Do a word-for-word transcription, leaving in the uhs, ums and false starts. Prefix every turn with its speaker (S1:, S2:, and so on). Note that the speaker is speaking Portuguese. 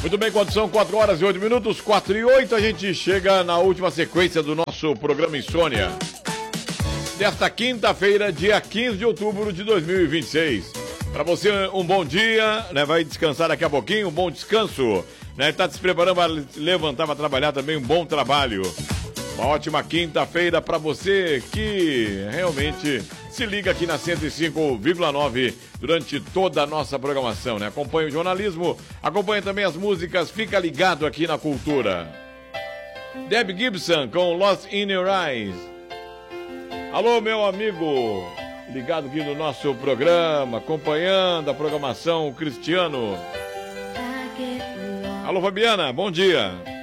S1: Muito bem, quando são quatro horas e oito minutos, quatro e oito, a gente chega na última sequência do nosso programa Insônia. Desta quinta-feira, dia quinze de outubro de dois mil e vinte e seis. Para você, um bom dia, né? Vai descansar daqui a pouquinho, um bom descanso, né? Tá se preparando para levantar, para trabalhar também, um bom trabalho. Uma ótima quinta-feira para você que realmente se liga aqui na cento e cinco vírgula nove durante toda a nossa programação, né? Acompanha o jornalismo, acompanha também as músicas, fica ligado aqui na cultura. Deb Gibson com Lost in Your Eyes. Alô, meu amigo, ligado aqui no nosso programa, acompanhando a programação, o Cristiano. Alô, Fabiana, bom dia.